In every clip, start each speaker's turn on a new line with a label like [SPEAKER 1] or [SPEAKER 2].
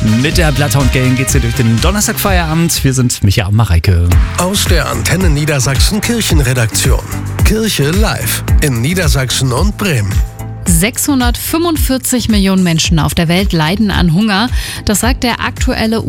[SPEAKER 1] Mit der Bloodhound Gang geht's hier durch den Donnerstagfeierabend. Wir sind Micha und Mareike.
[SPEAKER 2] Aus der Antenne Niedersachsen Kirchenredaktion. Kirche live in Niedersachsen und Bremen.
[SPEAKER 3] 645 Millionen Menschen auf der Welt leiden an Hunger. Das sagt der aktuelle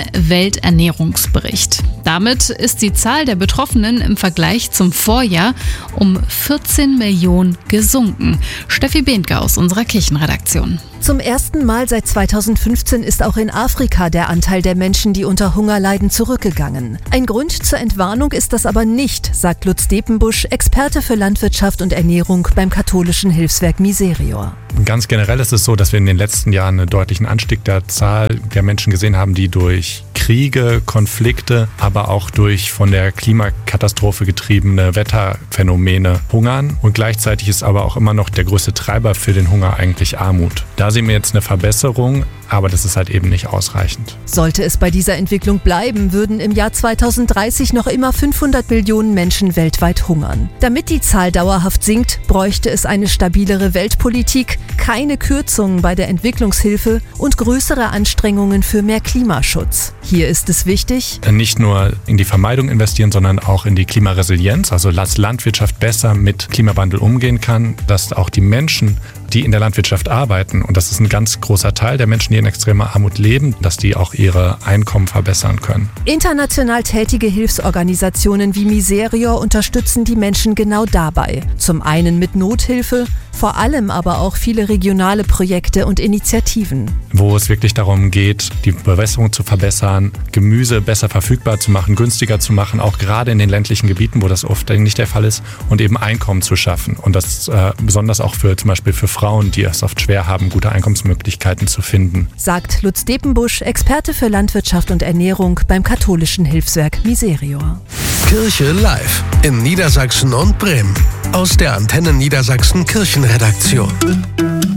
[SPEAKER 3] UN-Welternährungsbericht. Damit ist die Zahl der Betroffenen im Vergleich zum Vorjahr um 14 Millionen gesunken. Steffi Behnke aus unserer Kirchenredaktion.
[SPEAKER 4] Zum ersten Mal seit 2015 ist auch in Afrika der Anteil der Menschen, die unter Hunger leiden, zurückgegangen. Ein Grund zur Entwarnung ist das aber nicht, sagt Lutz Depenbusch, Experte für Landwirtschaft und Ernährung beim katholischen Hilfswerk Miserior.
[SPEAKER 5] Ganz generell ist es so, dass wir in den letzten Jahren einen deutlichen Anstieg der Zahl der Menschen gesehen haben, die durch Kriege, Konflikte, aber auch durch von der Klimakatastrophe getriebene Wetterphänomene hungern. Und gleichzeitig ist aber auch immer noch der größte Treiber für den Hunger eigentlich Armut. Da sehen wir jetzt eine Verbesserung, aber das ist halt eben nicht ausreichend.
[SPEAKER 4] Sollte es bei dieser Entwicklung bleiben, würden im Jahr 2030 noch immer 500 Millionen Menschen weltweit hungern. Damit die Zahl dauerhaft sinkt, bräuchte es eine stabilere Weltpolitik, keine Kürzungen bei der Entwicklungshilfe und größere Anstrengungen für mehr Klimaschutz. Hier ist es wichtig,
[SPEAKER 5] nicht nur in die Vermeidung investieren, sondern auch in die Klimaresilienz, also dass Landwirtschaft besser mit Klimawandel umgehen kann, dass auch die Menschen, die in der Landwirtschaft arbeiten, und das ist ein ganz großer Teil der Menschen, die in extremer Armut leben, dass die auch ihre Einkommen verbessern können.
[SPEAKER 4] International tätige Hilfsorganisationen wie Miserior unterstützen die Menschen genau dabei. Zum einen mit Nothilfe, vor allem aber auch viele regionale Projekte und Initiativen.
[SPEAKER 5] Wo es wirklich darum geht, die Bewässerung zu verbessern, Gemüse besser verfügbar zu machen, günstiger zu machen, auch gerade in den ländlichen Gebieten, wo das oft nicht der Fall ist, und eben Einkommen zu schaffen. Und das besonders auch zum Beispiel für Frauen, die es oft schwer haben, gute Einkommensmöglichkeiten zu finden.
[SPEAKER 4] Sagt Lutz Depenbusch, Experte für Landwirtschaft und Ernährung beim katholischen Hilfswerk Miserior.
[SPEAKER 2] Kirche live in Niedersachsen und Bremen. Aus der Antenne Niedersachsen Kirchenredaktion.